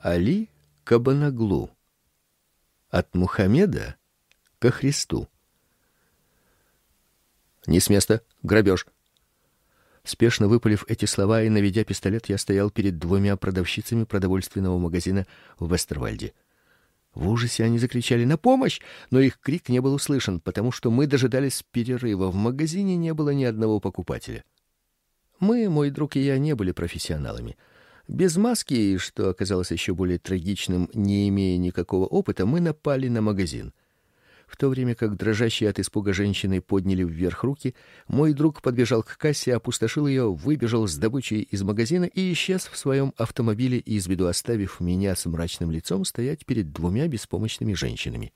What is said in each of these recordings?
Али Кабанаглу. От Мухаммеда ко Христу. Не с места, грабеж. Спешно выпалив эти слова и наведя пистолет, я стоял перед двумя продавщицами продовольственного магазина в Вестервальде. В ужасе они закричали на помощь, но их крик не был услышан, потому что мы дожидались перерыва. В магазине не было ни одного покупателя. Мы, мой друг и я, не были профессионалами. Без маски и, что оказалось еще более трагичным, не имея никакого опыта, мы напали на магазин. В то время как дрожащие от испуга женщины подняли вверх руки, мой друг подбежал к кассе, опустошил ее, выбежал с добычей из магазина и исчез в своем автомобиле, из виду оставив меня с мрачным лицом стоять перед двумя беспомощными женщинами.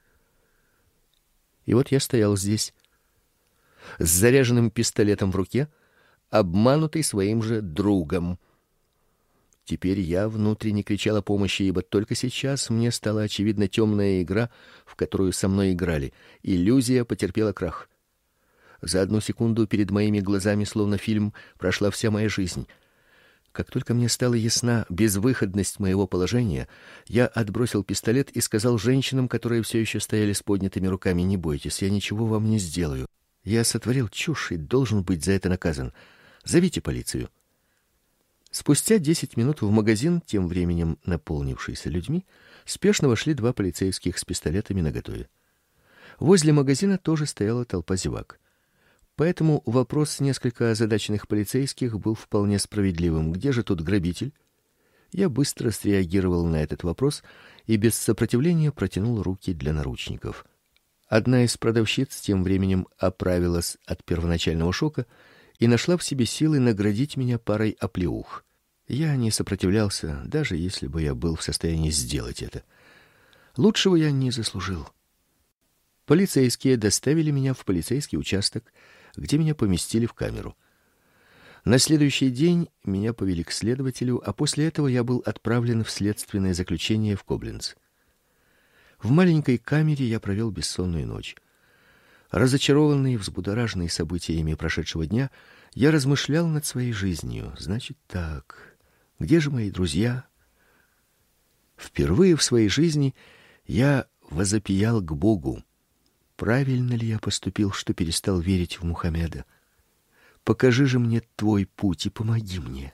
И вот я стоял здесь, с заряженным пистолетом в руке, обманутый своим же другом. Теперь я внутренне кричал о помощи, ибо только сейчас мне стала очевидна темная игра, в которую со мной играли. Иллюзия потерпела крах. За одну секунду перед моими глазами, словно фильм, прошла вся моя жизнь. Как только мне стала ясна безвыходность моего положения, я отбросил пистолет и сказал женщинам, которые все еще стояли с поднятыми руками: "Не бойтесь, я ничего вам не сделаю. Я сотворил чушь и должен быть за это наказан. Зовите полицию". Спустя 10 минут в магазин, тем временем наполнившийся людьми, спешно вошли два полицейских с пистолетами наготове. Возле магазина тоже стояла толпа зевак. Поэтому вопрос несколько озадаченных полицейских был вполне справедливым: где же тут грабитель? Я быстро среагировал на этот вопрос и без сопротивления протянул руки для наручников. Одна из продавщиц тем временем оправилась от первоначального шока и нашла в себе силы наградить меня парой оплеух. Я не сопротивлялся, даже если бы я был в состоянии сделать это. Лучшего я не заслужил. Полицейские доставили меня в полицейский участок, где меня поместили в камеру. На следующий день меня повели к следователю, а после этого я был отправлен в следственное заключение в Кобленц. В маленькой камере я провел бессонную ночь. Разочарованный и взбудораженный событиями прошедшего дня, я размышлял над своей жизнью. Значит так, где же мои друзья? Впервые в своей жизни я возопиял к Богу. Правильно ли я поступил, что перестал верить в Мухаммеда? Покажи же мне твой путь и помоги мне.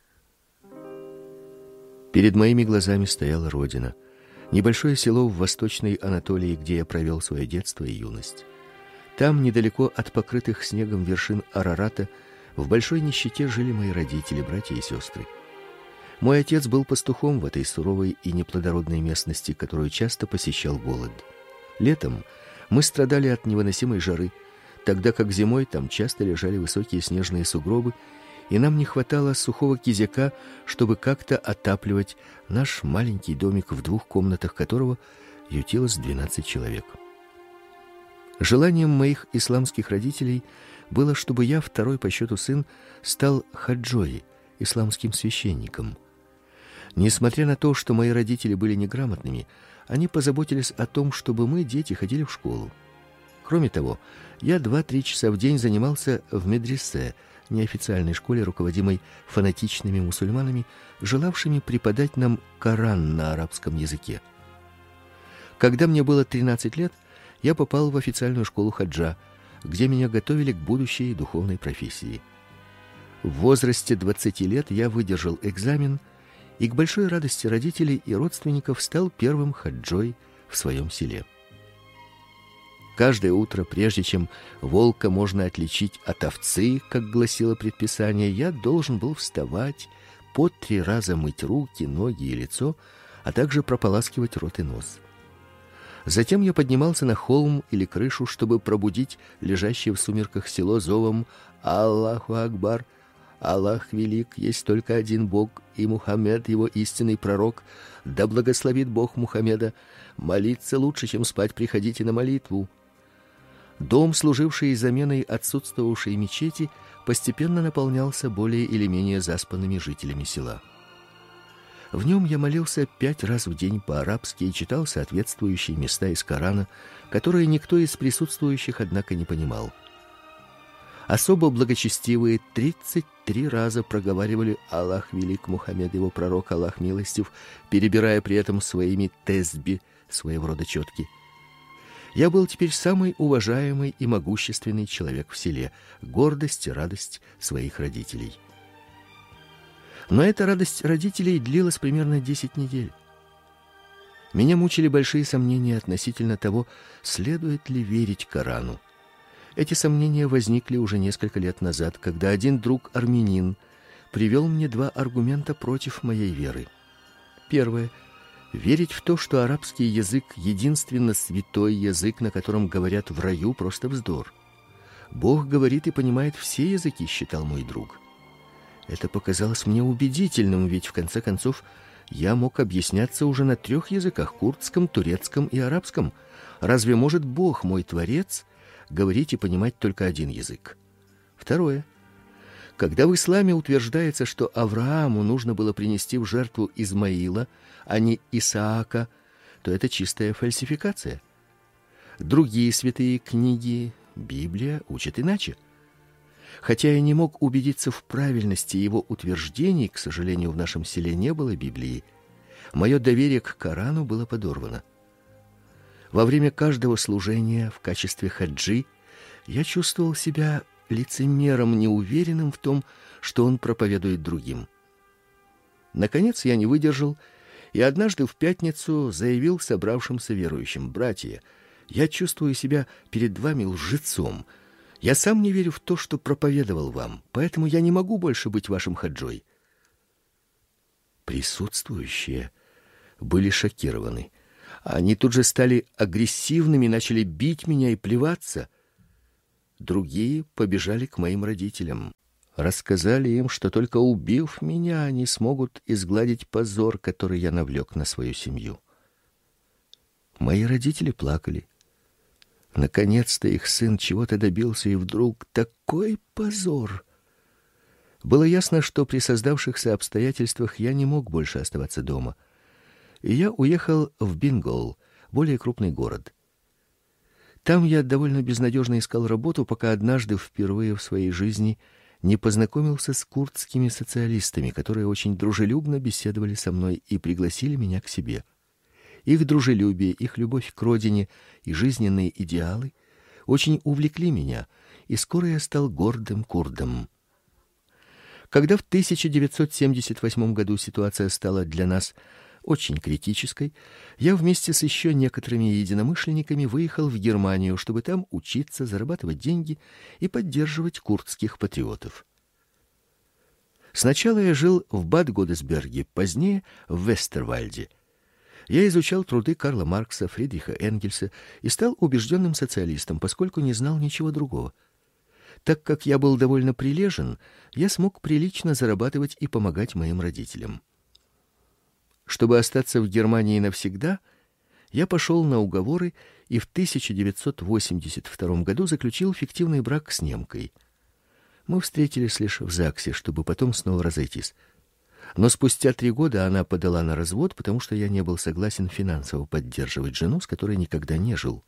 Перед моими глазами стояла родина, небольшое село в Восточной Анатолии, где я провел свое детство и юность. Там, недалеко от покрытых снегом вершин Арарата, в большой нищете жили мои родители, братья и сестры. Мой отец был пастухом в этой суровой и неплодородной местности, которую часто посещал голод. Летом мы страдали от невыносимой жары, тогда как зимой там часто лежали высокие снежные сугробы, и нам не хватало сухого кизяка, чтобы как-то отапливать наш маленький домик, в 2 комнатах которого ютилось 12 человек. Желанием моих исламских родителей было, чтобы я, второй по счету сын, стал хаджой, исламским священником. Несмотря на то, что мои родители были неграмотными, они позаботились о том, чтобы мы, дети, ходили в школу. Кроме того, я 2-3 часа в день занимался в медресе, неофициальной школе, руководимой фанатичными мусульманами, желавшими преподать нам Коран на арабском языке. Когда мне было 13 лет, я попал в официальную школу хаджа, где меня готовили к будущей духовной профессии. В возрасте 20 лет я выдержал экзамен и к большой радости родителей и родственников стал первым хаджой в своем селе. Каждое утро, прежде чем волка можно отличить от овцы, как гласило предписание, я должен был вставать, по 3 раза мыть руки, ноги и лицо, а также прополаскивать рот и нос. Затем я поднимался на холм или крышу, чтобы пробудить лежащее в сумерках село зовом «Аллаху Акбар! Аллах велик, есть только один Бог, и Мухаммед его истинный пророк. Да благословит Бог Мухаммеда! Молиться лучше, чем спать, приходите на молитву». Дом, служивший заменой отсутствовавшей мечети, постепенно наполнялся более или менее заспанными жителями села. В нем я молился 5 раз в день по-арабски и читал соответствующие места из Корана, которые никто из присутствующих, однако, не понимал. Особо благочестивые 33 раза проговаривали «Аллах велик, Мухаммед его пророк, Аллах милостив», перебирая при этом своими тесби, своего рода четки. Я был теперь самый уважаемый и могущественный человек в селе, гордость и радость своих родителей. Но эта радость родителей длилась примерно 10 недель. Меня мучили большие сомнения относительно того, следует ли верить Корану. Эти сомнения возникли уже несколько лет назад, когда один друг-армянин привел мне два аргумента против моей веры. Первое. Верить в то, что арабский язык единственно святой язык, на котором говорят в раю, просто вздор. Бог говорит и понимает все языки, считал мой друг. Это показалось мне убедительным, ведь в конце концов я мог объясняться уже на 3 языках: курдском, турецком и арабском. Разве может Бог, мой Творец, говорить и понимать только один язык? Второе. Когда в исламе утверждается, что Аврааму нужно было принести в жертву Измаила, а не Исаака, то это чистая фальсификация. Другие святые книги, Библия, учат иначе. Хотя я не мог убедиться в правильности его утверждений, к сожалению, в нашем селе не было Библии, мое доверие к Корану было подорвано. Во время каждого служения в качестве хаджи я чувствовал себя лицемером, неуверенным в том, что он проповедует другим. Наконец я не выдержал и однажды в пятницу заявил собравшимся верующим: «Братья, я чувствую себя перед вами лжецом. Я сам не верю в то, что проповедовал вам, поэтому я не могу больше быть вашим хаджой». Присутствующие были шокированы. Они тут же стали агрессивными, начали бить меня и плеваться. Другие побежали к моим родителям. Рассказали им, что только убив меня, они смогут изгладить позор, который я навлек на свою семью. Мои родители плакали. Наконец-то их сын чего-то добился, и вдруг такой позор. Было ясно, что при создавшихся обстоятельствах я не мог больше оставаться дома. И я уехал в Бингол, более крупный город. Там я довольно безнадежно искал работу, пока однажды впервые в своей жизни не познакомился с курдскими социалистами, которые очень дружелюбно беседовали со мной и пригласили меня к себе. Их дружелюбие, их любовь к родине и жизненные идеалы очень увлекли меня, и скоро я стал гордым курдом. Когда в 1978 году ситуация стала для нас очень критической, я вместе с еще некоторыми единомышленниками выехал в Германию, чтобы там учиться, зарабатывать деньги и поддерживать курдских патриотов. Сначала я жил в Бад-Годесберге, позднее в Вестервальде. Я изучал труды Карла Маркса, Фридриха Энгельса и стал убежденным социалистом, поскольку не знал ничего другого. Так как я был довольно прилежен, я смог прилично зарабатывать и помогать моим родителям. Чтобы остаться в Германии навсегда, я пошел на уговоры и в 1982 году заключил фиктивный брак с немкой. Мы встретились лишь в ЗАГСе, чтобы потом снова разойтись. Но спустя 3 года она подала на развод, потому что я не был согласен финансово поддерживать жену, с которой никогда не жил.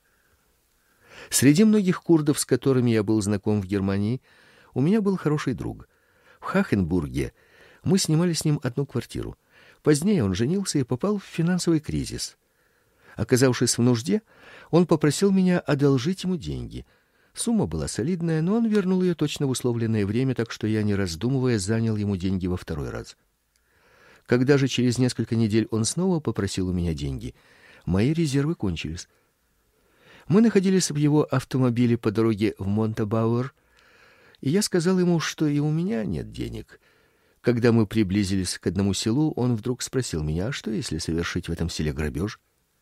Среди многих курдов, с которыми я был знаком в Германии, у меня был хороший друг. В Хахенбурге мы снимали с ним одну квартиру. Позднее он женился и попал в финансовый кризис. Оказавшись в нужде, он попросил меня одолжить ему деньги. Сумма была солидная, но он вернул ее точно в условленное время, так что я, не раздумывая, занял ему деньги во 2-й раз. Когда же через несколько недель он снова попросил у меня деньги, мои резервы кончились. Мы находились в его автомобиле по дороге в Монтабауэр, и я сказал ему, что и у меня нет денег. Когда мы приблизились к одному селу, он вдруг спросил меня: «А что, если совершить в этом селе грабеж?»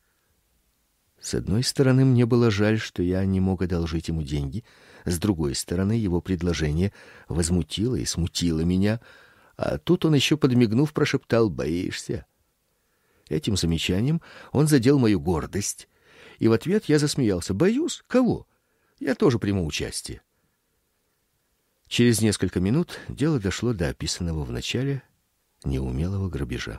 С одной стороны, мне было жаль, что я не мог одолжить ему деньги. С другой стороны, его предложение возмутило и смутило меня. А тут он еще, подмигнув, прошептал: «Боишься?» Этим замечанием он задел мою гордость, и в ответ я засмеялся. «Боюсь? Кого? Я тоже приму участие». Через несколько минут дело дошло до описанного в начале неумелого грабежа.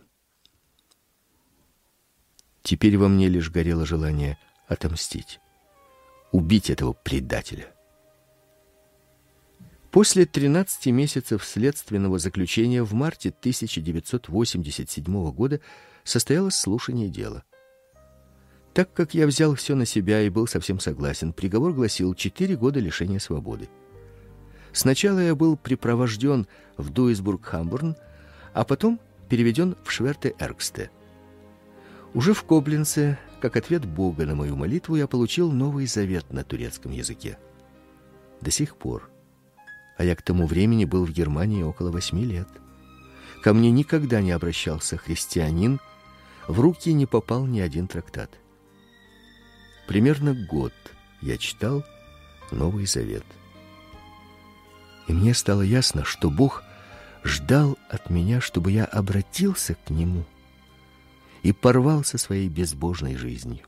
Теперь во мне лишь горело желание отомстить, убить этого предателя. После 13 месяцев следственного заключения в марте 1987 года состоялось слушание дела. Так как я взял все на себя и был совсем согласен, приговор гласил 4 года лишения свободы. Сначала я был припровожден в Дуисбург-Хамбурн, а потом переведен в Шверте-Эргсте. Уже в Кобленце, как ответ Бога на мою молитву, я получил Новый Завет на турецком языке. До сих пор, а я к тому времени был в Германии около 8 лет, ко мне никогда не обращался христианин, в руки не попал ни один трактат. Примерно год я читал Новый Завет. И мне стало ясно, что Бог ждал от меня, чтобы я обратился к Нему и порвал со своей безбожной жизнью.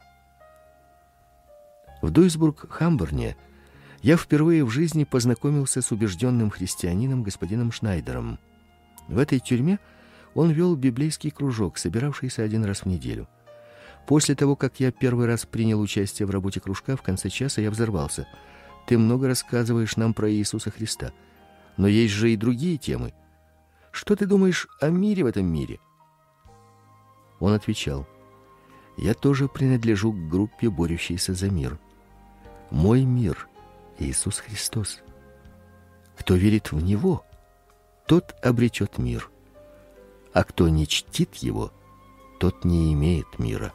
В Дуисбург-Хамбурне я впервые в жизни познакомился с убежденным христианином господином Шнайдером. В этой тюрьме он вел библейский кружок, собиравшийся один раз в неделю. После того, как я первый раз принял участие в работе кружка, в конце часа я взорвался. Ты много рассказываешь нам про Иисуса Христа, но есть же и другие темы. Что ты думаешь о мире в этом мире? Он отвечал: я тоже принадлежу к группе, борющейся за мир. Мой мир — Иисус Христос. Кто верит в Него, тот обретет мир, а кто не чтит Его, тот не имеет мира.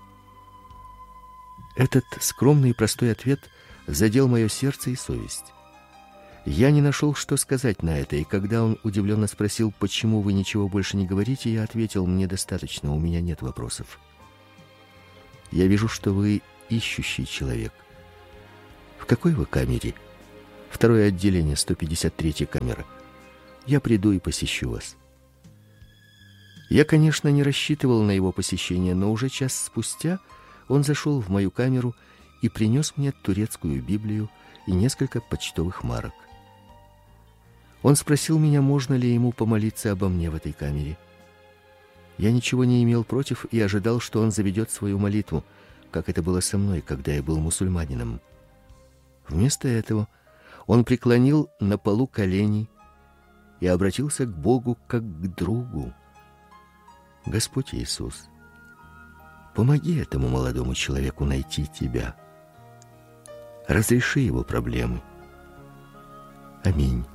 Этот скромный и простой ответ задел мое сердце и совесть. Я не нашел, что сказать на это, и когда он удивленно спросил, почему вы ничего больше не говорите, я ответил: мне достаточно, у меня нет вопросов. Я вижу, что вы ищущий человек. В какой вы камере? Второе отделение, 153-я камера. Я приду и посещу вас. Я, конечно, не рассчитывал на его посещение, но уже час спустя он зашел в мою камеру и принес мне турецкую Библию и несколько почтовых марок. Он спросил меня, можно ли ему помолиться обо мне в этой камере. Я ничего не имел против и ожидал, что он заведет свою молитву, как это было со мной, когда я был мусульманином. Вместо этого он преклонил на полу колени и обратился к Богу как к другу. Господь Иисус, помоги этому молодому человеку найти Тебя. Разреши его проблемы. Аминь.